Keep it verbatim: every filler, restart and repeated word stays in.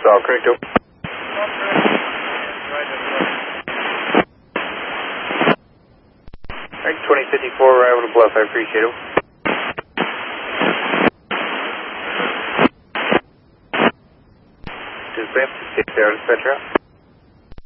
all correct. Alright, twenty fifty-four, arrival to Bluff, I appreciate it. Dispatch, six hours, dispatcher out.